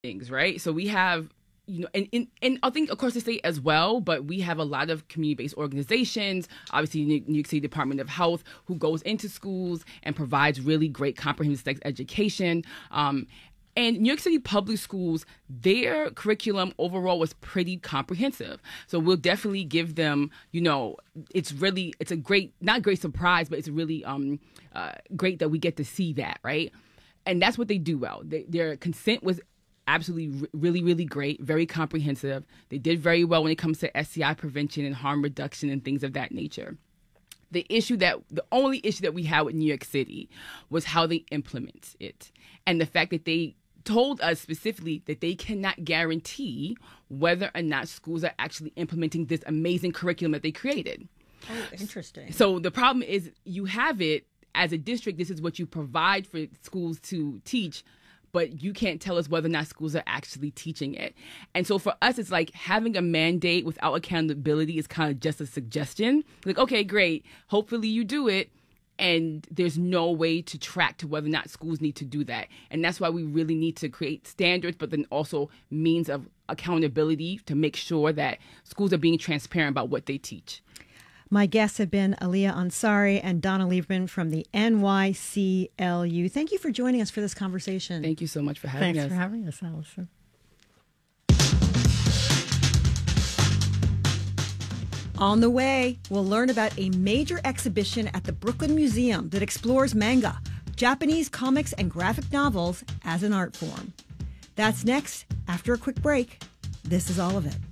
things, right? So we have, and I think across the state as well, but we have a lot of community-based organizations, obviously New York City Department of Health, who goes into schools and provides really great comprehensive sex education. And New York City public schools, their curriculum overall was pretty comprehensive. So we'll definitely give them, it's a great, not great surprise, but it's really great that we get to see that, right? And that's what they do well. Their consent was absolutely really, really great, very comprehensive. They did very well when it comes to STI prevention and harm reduction and things of that nature. The only issue that we had with New York City was how they implement it. And the fact that they told us specifically that they cannot guarantee whether or not schools are actually implementing this amazing curriculum that they created. Oh, interesting. So the problem is you have it as a district, this is what you provide for schools to teach, but you can't tell us whether or not schools are actually teaching it. And so for us, it's like having a mandate without accountability is kind of just a suggestion. Like, okay, great. Hopefully you do it. And there's no way to track to whether or not schools need to do that. And that's why we really need to create standards, but then also means of accountability to make sure that schools are being transparent about what they teach. My guests have been Alia Ansari and Donna Lieberman from the NYCLU. Thank you for joining us for this conversation. Thank you so much for having us. Thanks for having us, Allison. On the way, we'll learn about a major exhibition at the Brooklyn Museum that explores manga, Japanese comics and graphic novels as an art form. That's next, after a quick break. This is All of It.